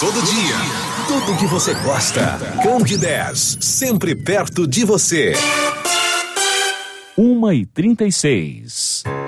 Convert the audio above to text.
todo dia. Tudo que você gosta. Candidez, sempre perto de você. 1h36.